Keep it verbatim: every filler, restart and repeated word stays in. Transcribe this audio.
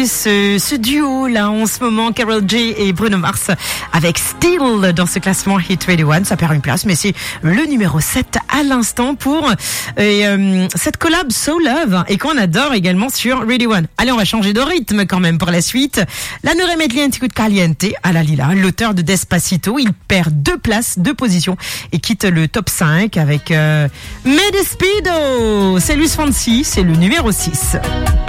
écouter ce, ce duo là en ce moment, Karol G et Bruno Mars avec Still dans ce classement Hit vingt et un. Ça perd une place, mais c'est le numéro sept à l'instant pour euh, euh, cette collab So Love et qu'on adore également sur Radio un. Allez, on va changer de rythme quand même pour la suite. La Nure Medley Anticut Caliente à la Lila, l'auteur de Despacito, il perd deux places, deux positions et quitte le top cinq avec euh, Me Despido. C'est Luis Fonsi, c'est le numéro six.